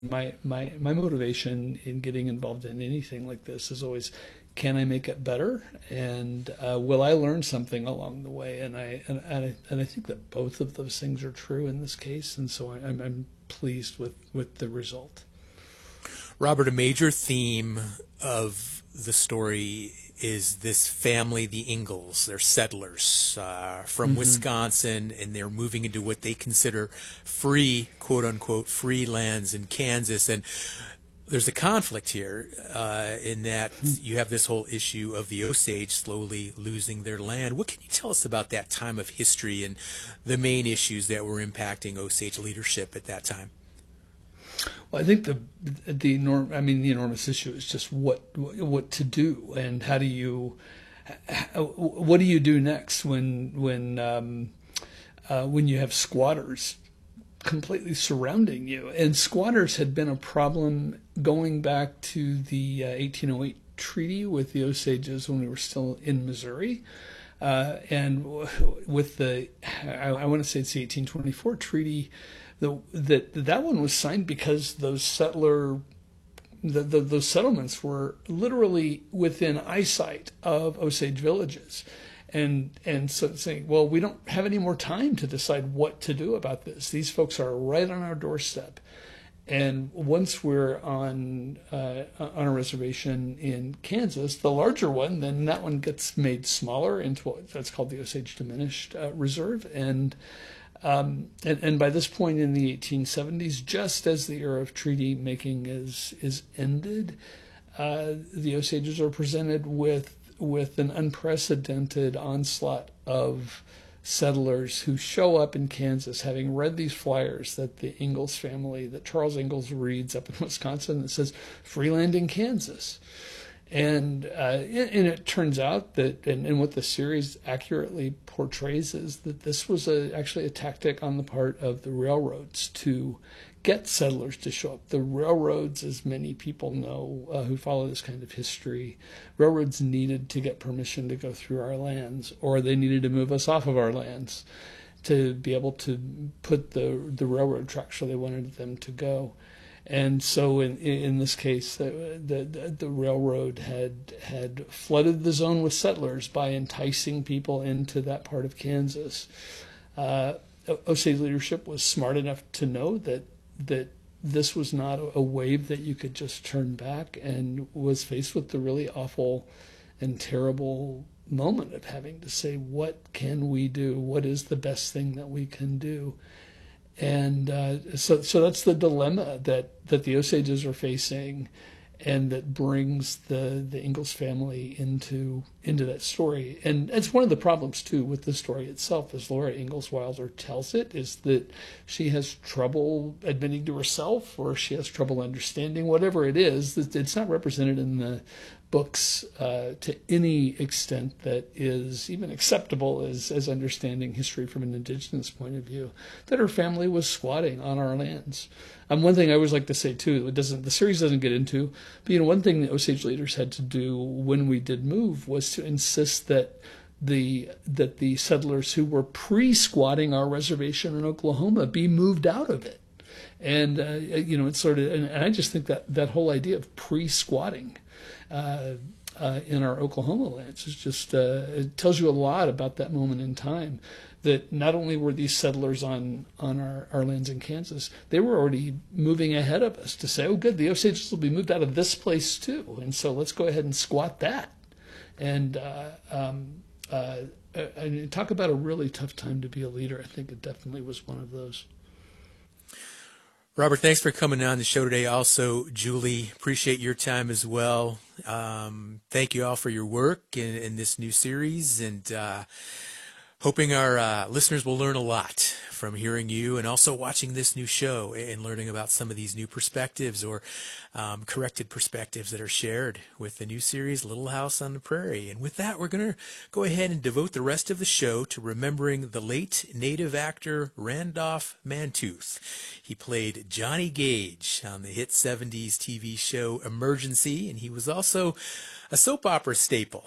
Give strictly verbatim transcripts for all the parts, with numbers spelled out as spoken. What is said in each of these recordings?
my my my motivation in getting involved in anything like this is always, can I make it better, and uh, will I learn something along the way? And I and, and I and I think that both of those things are true in this case, and so I, I'm I'm pleased with with the result. Robert, a major theme of the story is this family, the Ingalls. They're settlers uh, from Mm-hmm. Wisconsin, and they're moving into what they consider free, quote unquote, free lands in Kansas. And there's a conflict here uh, in that you have this whole issue of the Osage slowly losing their land. What can you tell us about that time of history and the main issues that were impacting Osage leadership at that time? Well, I think the the enorm I mean the enormous issue is just what what to do, and how do you what do you do next when when um, uh, when you have squatters completely surrounding you. And squatters had been a problem going back to the uh, eighteen oh eight treaty with the Osages when we were still in Missouri. Uh, and with the, I, I want to say it's the eighteen twenty-four treaty, the, that that one was signed because those settler, the, the, those settlements were literally within eyesight of Osage villages. And and so saying, well, we don't have any more time to decide what to do about this. These folks are right on our doorstep. And once we're on uh, on a reservation in Kansas, the larger one, then that one gets made smaller into what that's called the Osage Diminished uh, Reserve. And, um, and and by this point in the eighteen seventies, just as the era of treaty making is is ended, uh, the Osages are presented with with an unprecedented onslaught of settlers who show up in Kansas having read these flyers that the Ingalls family, that Charles Ingalls reads up in Wisconsin, that says free land in Kansas. And uh, and it turns out that, and, and what the series accurately portrays is that this was a, actually a tactic on the part of the railroads to get settlers to show up. The railroads, as many people know uh, who follow this kind of history, railroads needed to get permission to go through our lands, or they needed to move us off of our lands to be able to put the the railroad tracks where they wanted them to go. And so in in this case, the, the the railroad had had flooded the zone with settlers by enticing people into that part of Kansas. Uh, Osage leadership was smart enough to know that that this was not a wave that you could just turn back, and was faced with the really awful and terrible moment of having to say, what can we do? What is the best thing that we can do? And uh, so, so that's the dilemma that, that the Osages are facing, and that brings the, the Ingalls family into into that story. And it's one of the problems, too, with the story itself, as Laura Ingalls Wilder tells it, is that she has trouble admitting to herself, or she has trouble understanding, whatever it is, that it's not represented in the books uh, to any extent that is even acceptable as, as understanding history from an indigenous point of view, that her family was squatting on our lands. Um, one thing I always like to say, too, it doesn't, the series doesn't get into, but you know, one thing the Osage leaders had to do when we did move was to insist that the that the settlers who were pre-squatting our reservation in Oklahoma be moved out of it. And, uh, you know, it's sort of, and, and I just think that that whole idea of pre-squatting uh, uh, in our Oklahoma lands is just, uh, it tells you a lot about that moment in time, that not only were these settlers on, on our, our lands in Kansas, they were already moving ahead of us to say, oh, good, the Osages will be moved out of this place too, and so let's go ahead and squat that. And, uh, um, uh, and talk about a really tough time to be a leader. I think it definitely was one of those. Robert, thanks for coming on the show today. Also, Julie, appreciate your time as well. Um, thank you all for your work in, in this new series, and uh, hoping our uh, listeners will learn a lot from hearing you and also watching this new show and learning about some of these new perspectives or um, corrected perspectives that are shared with the new series, Little House on the Prairie. And with that, we're going to go ahead and devote the rest of the show to remembering the late Native actor Randolph Mantooth. He played Johnny Gage on the hit seventies T V show Emergency, and he was also a soap opera staple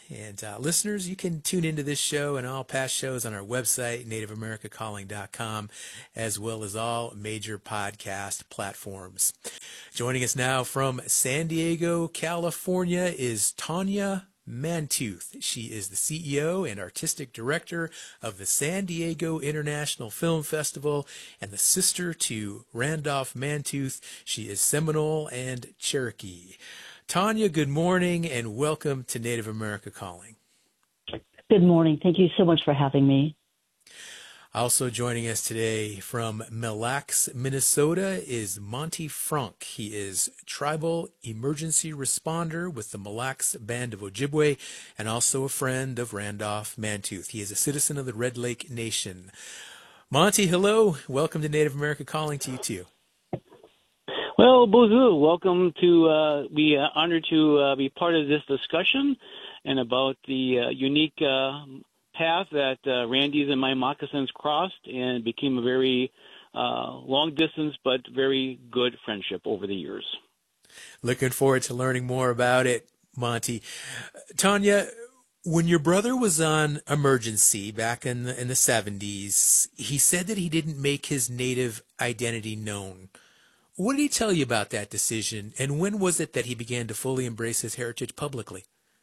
And uh, listeners, you can tune into this show and all past shows on our website, native america calling dot com, as well as all major podcast platforms. Joining us now from San Diego, California is Tanya Mantooth. She is the C E O and artistic director of the San Diego International Film Festival and the sister to Randolph Mantooth. She is Seminole and Cherokee. Tanya, good morning and welcome to Native America Calling. Good morning. Thank you so much for having me. Also joining us today from Mille Lacs, Minnesota is Monty Franck. He is tribal emergency responder with the Mille Lacs Band of Ojibwe and also a friend of Randolph Mantooth. He is a citizen of the Red Lake Nation. Monty, hello. Welcome to Native America Calling to you too. Well, bonjour. Welcome to uh, be uh, honored to uh, be part of this discussion and about the uh, unique uh, path that uh, Randy's and my moccasins crossed and became a very uh, long distance but very good friendship over the years. Looking forward to learning more about it, Monty. Tanya, when your brother was on emergency back in the, in the seventies, he said that he didn't make his Native identity known. What did he tell you about that decision, and when was it that he began to fully embrace his heritage publicly?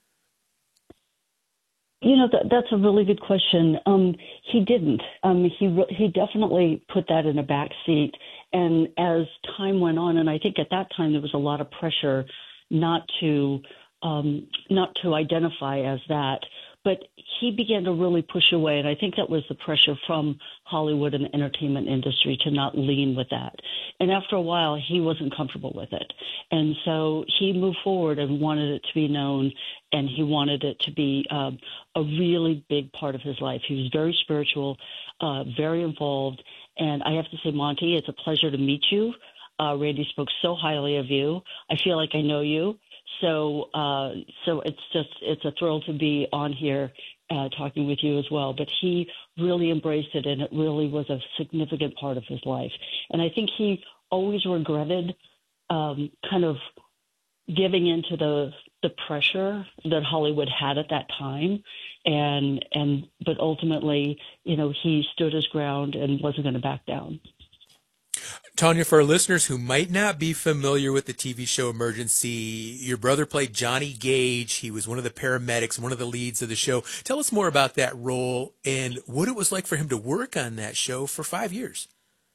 You know, that, that's a really good question. Um, he didn't. Um, he re- he definitely put that in a back seat. And as time went on, and I think at that time there was a lot of pressure not to um, not to identify as that. But he began to really push away, and I think that was the pressure from Hollywood and the entertainment industry to not lean with that. And after a while, he wasn't comfortable with it. And so he moved forward and wanted it to be known, and he wanted it to be um, a really big part of his life. He was very spiritual, uh, very involved. And I have to say, Monty, it's a pleasure to meet you. Uh, Randy spoke so highly of you. I feel like I know you. So, uh, so it's just, it's a thrill to be on here uh, talking with you as well. But he really embraced it, and it really was a significant part of his life. And I think he always regretted um, kind of giving into the the pressure that Hollywood had at that time. And, and, but ultimately, you know, he stood his ground and wasn't going to back down. Tanya, for our listeners who might not be familiar with the T V show Emergency, your brother played Johnny Gage. He was one of the paramedics, one of the leads of the show. Tell us more about that role and what it was like for him to work on that show for five years.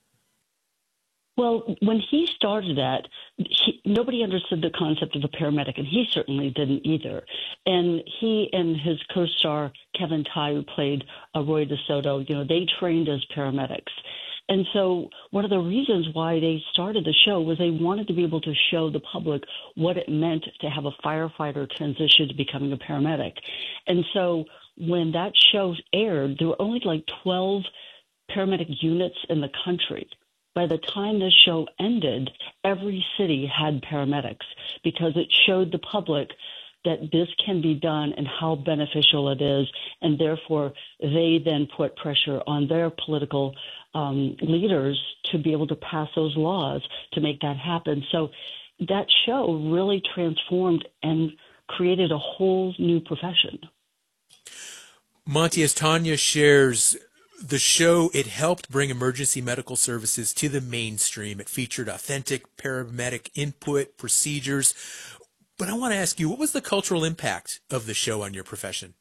Well, when he started that, he, nobody understood the concept of a paramedic, and he certainly didn't either. And he and his co-star, Kevin Tighe, who played uh, Roy DeSoto, you know, they trained as paramedics. And so one of the reasons why they started the show was they wanted to be able to show the public what it meant to have a firefighter transition to becoming a paramedic. And so when that show aired, there were only like twelve paramedic units in the country. By the time this show ended, every city had paramedics because it showed the public that this can be done and how beneficial it is. And therefore, they then put pressure on their political um, leaders to be able to pass those laws to make that happen. So that show really transformed and created a whole new profession. Monty, as Tanya shares, the show, it helped bring emergency medical services to the mainstream. It featured authentic paramedic input, procedures. But I want to ask you, what was the cultural impact of the show on your profession?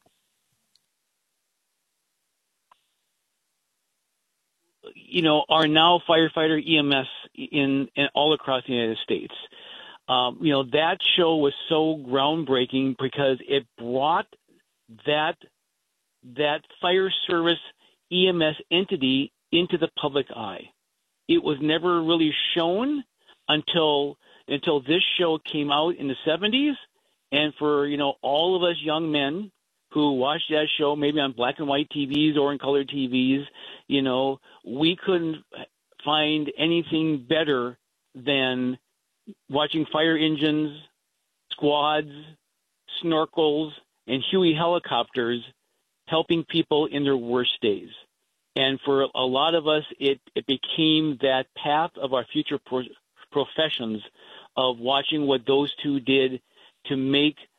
You know, are now firefighter E M S in, in all across the United States. Um, you know, that show was so groundbreaking because it brought that that fire service E M S entity into the public eye. It was never really shown until until this show came out in the seventies, and for, you know, all of us young men who watched that show maybe on black and white T Vs or in color T Vs, you know, we couldn't find anything better than watching fire engines, squads, snorkels, and Huey helicopters helping people in their worst days. And for a lot of us, it, it became that path of our future pro- professions of watching what those two did to make,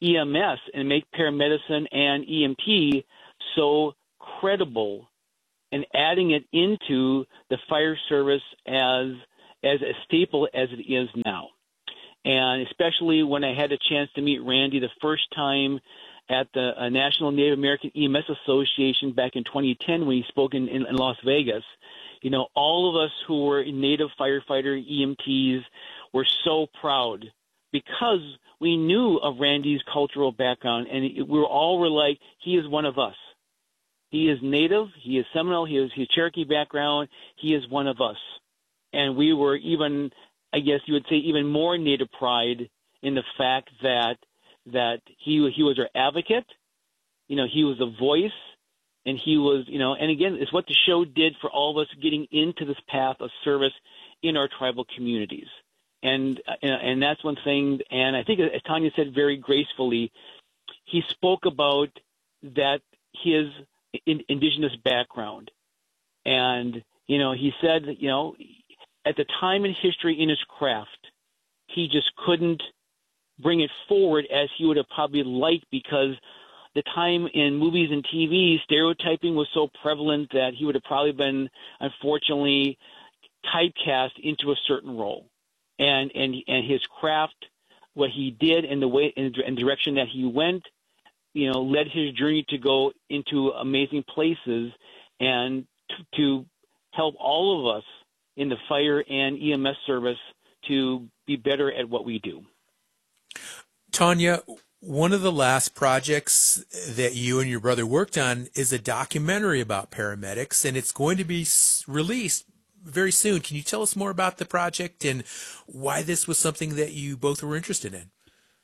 E M S and make paramedicine and E M T so credible, and adding it into the fire service as as a staple as it is now. And especially when I had a chance to meet Randy the first time at the uh, National Native American E M S Association back in twenty ten when he spoke in, in, in Las Vegas, you know, all of us who were Native firefighter E M Ts were so proud because we knew of Randy's cultural background, and it, we were all were like, he is one of us. He is Native, he is Seminole, he is he has Cherokee background, he is one of us. And we were even, I guess you would say, even more Native pride in the fact that that he he was our advocate, you know, he was a voice, and he was, you know, and again, it's what the show did for all of us getting into this path of service in our tribal communities. And and that's one thing, and I think as Tanya said very gracefully, he spoke about that his in, indigenous background. And, you know, he said, you know, at the time in history in his craft, he just couldn't bring it forward as he would have probably liked because the time in movies and T V, stereotyping was so prevalent that he would have probably been, unfortunately, typecast into a certain role. And and and his craft, what he did, and the way and the direction that he went, you know, led his journey to go into amazing places and to, to help all of us in the fire and E M S service to be better at what we do. Tanya, one of the last projects that you and your brother worked on is a documentary about paramedics, and it's going to be released very soon. Can you tell us more about the project and why this was something that you both were interested in?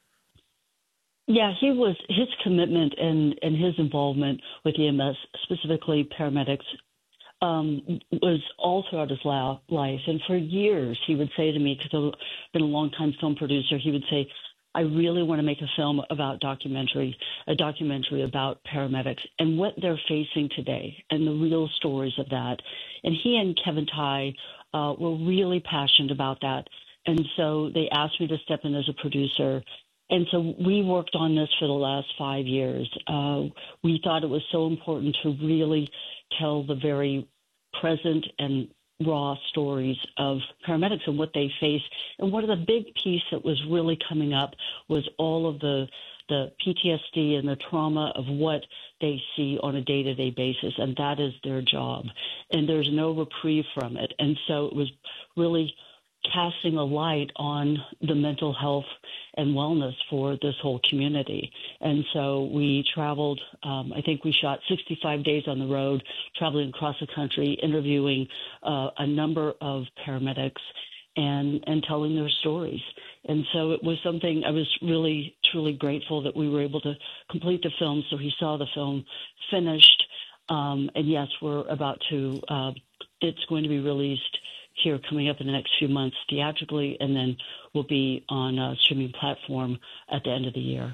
Yeah, he was his commitment and, and his involvement with E M S, specifically paramedics, um, was all throughout his life. And for years, he would say to me, because I've been a long-time film producer, he would say, I really want to make a film about documentary, a documentary about paramedics and what they're facing today and the real stories of that. And he and Kevin Tighe uh, were really passionate about that. And so they asked me to step in as a producer. And so we worked on this for the last five years. Uh, we thought it was so important to really tell the very present and raw stories of paramedics and what they face. And one of the big piece that was really coming up was all of the the P T S D and the trauma of what they see on a day-to-day basis, and that is their job. And there's no reprieve from it. And so it was really casting a light on the mental health and wellness for this whole community. And so we traveled, um, I think we shot sixty-five days on the road, traveling across the country, interviewing uh, a number of paramedics and, and telling their stories. And so it was something I was really, truly grateful that we were able to complete the film. So he saw the film finished. Um, and yes, we're about to, uh, it's going to be released here coming up in the next few months theatrically, and then will be on a streaming platform at the end of the year.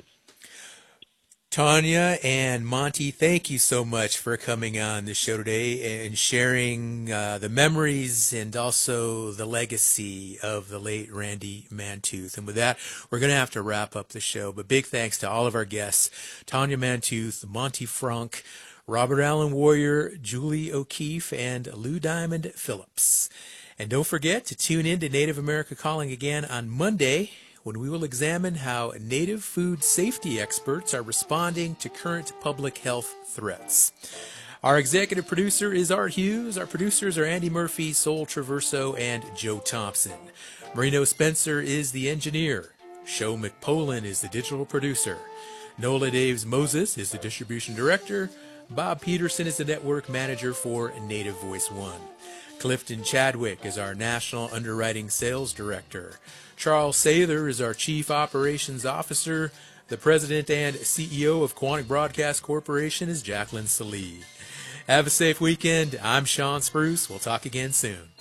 Tanya and Monty, thank you so much for coming on the show today and sharing uh, the memories and also the legacy of the late Randy Mantooth. And with that, we're going to have to wrap up the show. But big thanks to all of our guests, Tanya Mantooth, Monty Franck, Robert Allen Warrior, Julie O'Keefe, and Lou Diamond Phillips. And don't forget to tune in to Native America Calling again on Monday, when we will examine how Native food safety experts are responding to current public health threats. Our executive producer is Art Hughes. Our producers are Andy Murphy, Sol Traverso, and Joe Thompson. Marino Spencer is the engineer. Sho McPolin is the digital producer. Nola Daves Moses is the distribution director. Bob Peterson is the network manager for Native Voice One. Clifton Chadwick is our National Underwriting Sales Director. Charles Sather is our Chief Operations Officer. The President and C E O of Quantic Broadcast Corporation is Jacqueline Salee. Have a safe weekend. I'm Sean Spruce. We'll talk again soon.